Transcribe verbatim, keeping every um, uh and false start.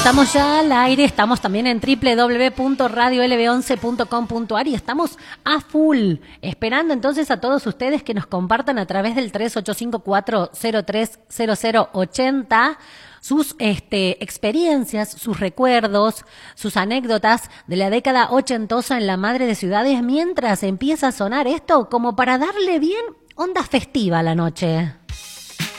Estamos ya al aire, estamos también en doble u doble u doble u punto radio l b once punto com punto a r y estamos a full, esperando entonces a todos ustedes que nos compartan a través del tres ocho cinco cuatro cero tres cero cero ocho cero sus este, experiencias, sus recuerdos, sus anécdotas de la década ochentosa en la madre de ciudades, mientras empieza a sonar esto como para darle bien onda festiva a la noche.